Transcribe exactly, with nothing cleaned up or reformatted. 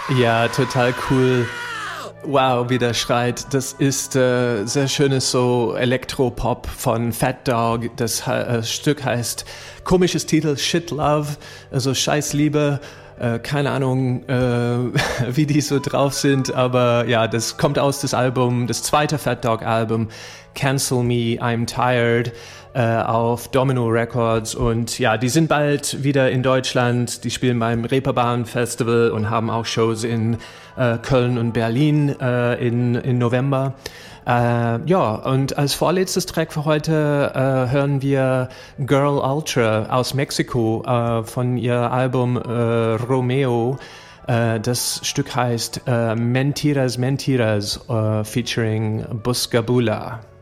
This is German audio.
Ja, total cool. Wow, wie der schreit. Das ist äh, sehr schönes so Elektropop von Fat Dog. Das äh, Stück heißt, komisches Titel, Shit Love, also Scheißliebe. Äh, keine Ahnung, äh, wie die so drauf sind, aber ja, das kommt aus das Album, das zweite Fat Dog Album, Cancel Me, I'm Tired, äh, auf Domino Records, und ja, die sind bald wieder in Deutschland, die spielen beim Reeperbahn Festival und haben auch Shows in äh, Köln und Berlin äh, in, in November. Äh, ja, und als vorletztes Track für heute äh, hören wir Girl Ultra aus Mexiko äh, von ihr Album äh, Romeo. Äh, das Stück heißt äh, Mentiras Mentiras äh, featuring Buscabula.